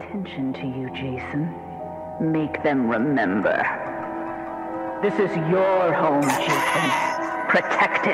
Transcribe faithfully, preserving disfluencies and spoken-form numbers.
attention to you, Jason. Make them remember. This is your home, Jason. Protect it.